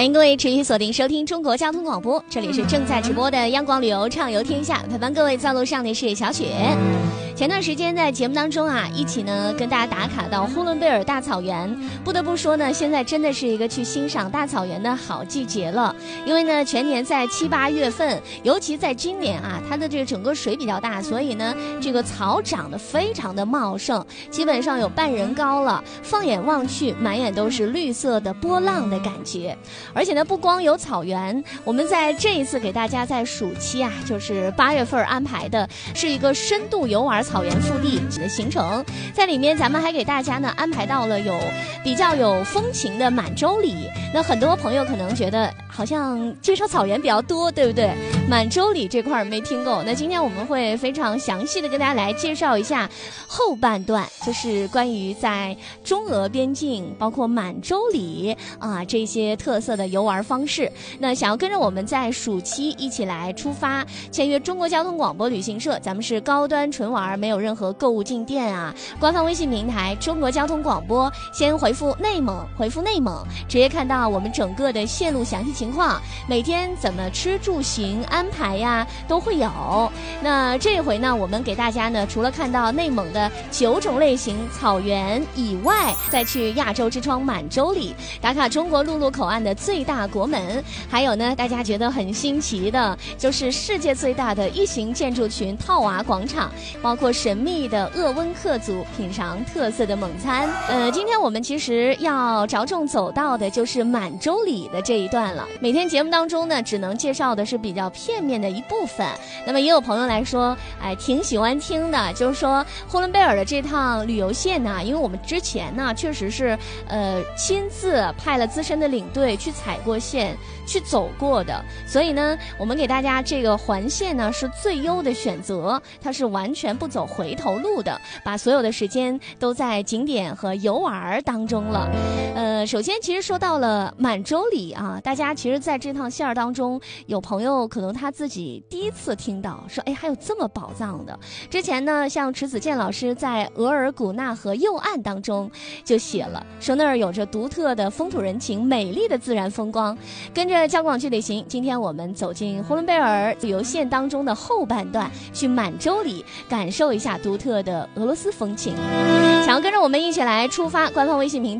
欢迎各位持续锁定收听中国交通广播，这里是正在直播的央广旅游畅游天下，陪伴各位在路上的是小雪。前段时间在节目当中啊，一起呢跟大家打卡到呼伦贝尔大草原。不得不说呢，现在真的是一个去欣赏大草原的好季节了。因为呢，全年在7、8月份，尤其在今年啊，它的这个整个水比较大，所以呢，这个草长得非常的茂盛，基本上有半人高了。放眼望去，满眼都是绿色的波浪的感觉。而且呢，不光有草原，我们在这一次给大家在暑期啊，就是8月份安排的是一个深度游玩草原腹地的行程，在里面咱们还给大家呢安排到了有比较有风情的满洲里。那很多朋友可能觉得好像介绍草原比较多，对不对？满洲里这块没听够，那今天我们会非常详细的跟大家来介绍一下后半段，就是关于在中俄边境包括满洲里啊这些特色的游玩方式。那想要跟着我们在暑期一起来出发，签约中国交通广播旅行社，咱们是高端纯玩，没有任何购物进店啊。官方微信平台中国交通广播，先回复内蒙，直接看到我们整个的线路详细情况，每天怎么吃住行安排呀都会有。那这回呢，我们给大家呢除了看到内蒙的9种类型草原以外，再去亚洲之窗满洲里打卡中国陆路口岸的最大国门，还有呢大家觉得很新奇的就是世界最大的异形建筑群套娃广场，包括神秘的鄂温克族品尝特色的蒙餐。今天我们其实要着重走到的就是满洲里的这一段了。每天节目当中呢，只能介绍的是比较片面的一部分。那么也有朋友来说，挺喜欢听的，就是说呼伦贝尔的这趟旅游线呢，因为我们之前呢确实是亲自派了资深的领队去踩过线，去走过的，所以呢，我们给大家这个环线呢是最优的选择，它是完全不走回头路的，把所有的时间都在景点和游玩当中了。首先其实说到了满洲里啊，大家其实在这趟线当中，有朋友可能他自己第一次听到说，还有这么宝藏的。之前呢，像迟子健老师在额尔古纳河右岸当中就写了，说那儿有着独特的风土人情、美丽的自然风光。跟着交广去旅行，今天我们走进呼伦贝尔旅游线当中的后半段，去满洲里感受一下独特的俄罗斯风情。想要跟着我们一起来出发，官方微信平台